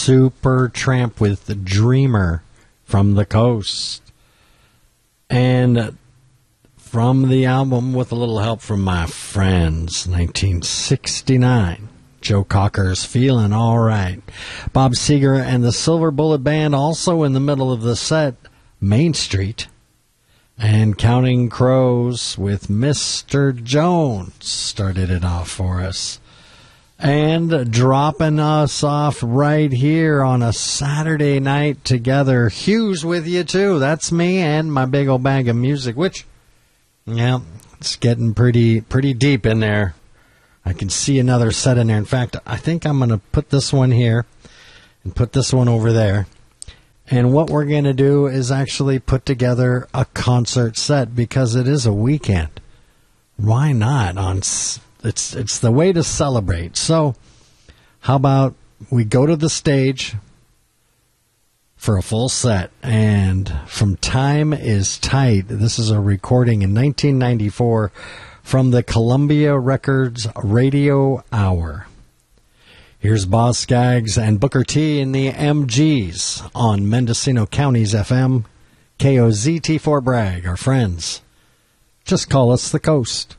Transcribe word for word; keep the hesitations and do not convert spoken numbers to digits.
Supertramp with the Dreamer from the Coast. And from the album With a Little Help from My Friends, nineteen sixty-nine, Joe Cocker's Feeling All Right. Bob Seger and the Silver Bullet Band also in the middle of the set, Main Street. And Counting Crows with Mister Jones started it off for us. And dropping us off right here on a Saturday night together, Hugh's with you too. That's me and my big old bag of music, which, yeah, it's getting pretty pretty deep in there. I can see another set in there. In fact, I think I'm going to put this one here and put this one over there. And what we're going to do is actually put together a concert set because it is a weekend. Why not? On it's it's the way to celebrate. So how about we go to the stage for a full set? And from Time Is Tight, this is a recording in nineteen ninety-four from the Columbia Records Radio Hour. Here's Boz Scaggs and Booker T in the M Gs on Mendocino County's F M, K O Z T four Bragg, our friends. Just call us the Coast.